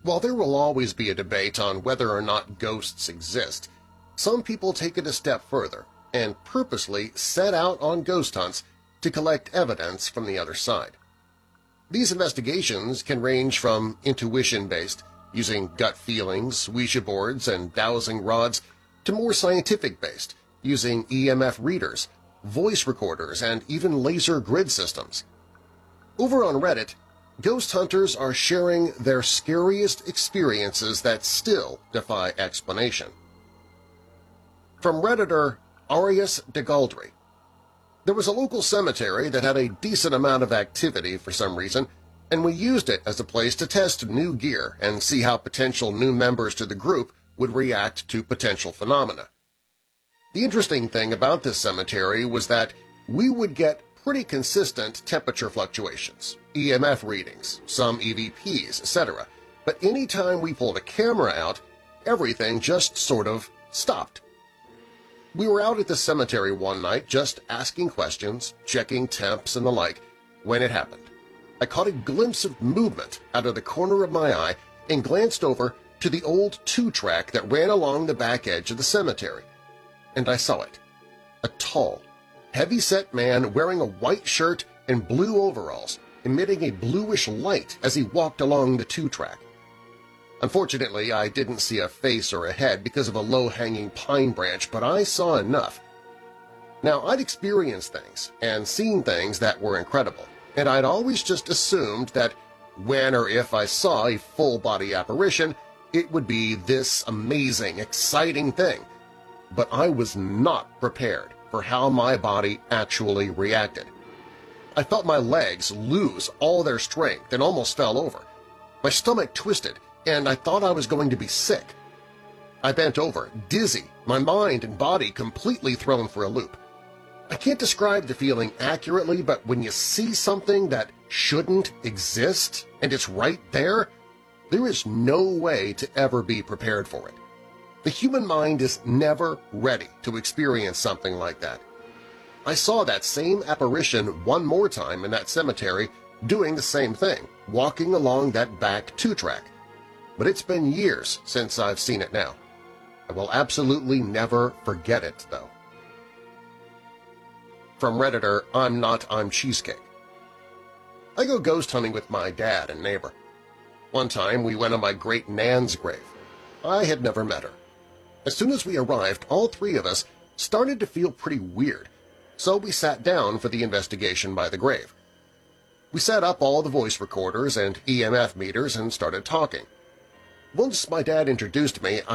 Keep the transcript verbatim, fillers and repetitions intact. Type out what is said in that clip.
While there will always be a debate on whether or not ghosts exist, some people take it a step further and purposely set out on ghost hunts to collect evidence from the other side. These investigations can range from intuition-based, using gut feelings, Ouija boards, and dowsing rods, to more scientific-based, using E M F readers, voice recorders, and even laser grid systems. Over on Reddit, ghost hunters are sharing their scariest experiences that still defy explanation. From Redditor Arias de Galdry: there was a local cemetery that had a decent amount of activity for some reason, and we used it as a place to test new gear and see how potential new members to the group would react to potential phenomena. The interesting thing about this cemetery was that we would get pretty consistent temperature fluctuations, E M F readings, some E V Ps, et cetera, but anytime we pulled a camera out, everything just sort of stopped. We were out at the cemetery one night just asking questions, checking temps and the like, when it happened. I caught a glimpse of movement out of the corner of my eye and glanced over to the old two-track that ran along the back edge of the cemetery. And I saw it. A tall, heavy-set man wearing a white shirt and blue overalls, emitting a bluish light as he walked along the two-track. Unfortunately, I didn't see a face or a head because of a low-hanging pine branch, but I saw enough. Now, I'd experienced things and seen things that were incredible, and I'd always just assumed that when or if I saw a full-body apparition, it would be this amazing, exciting thing. But I was not prepared for how my body actually reacted. I felt my legs lose all their strength and almost fell over. My stomach twisted, and I thought I was going to be sick. I bent over, dizzy, my mind and body completely thrown for a loop. I can't describe the feeling accurately, but when you see something that shouldn't exist and it's right there, there is no way to ever be prepared for it. The human mind is never ready to experience something like that. I saw that same apparition one more time in that cemetery doing the same thing, walking along that back two-track. But it's been years since I've seen it now. I will absolutely never forget it, though. From Redditor I'm Not I'm Cheesecake: I go ghost hunting with my dad and neighbor. One time we went on my great Nan's grave. I had never met her. As soon as we arrived, all three of us started to feel pretty weird, so we sat down for the investigation by the grave. We set up all the voice recorders and E M F meters and started talking. Once my dad introduced me,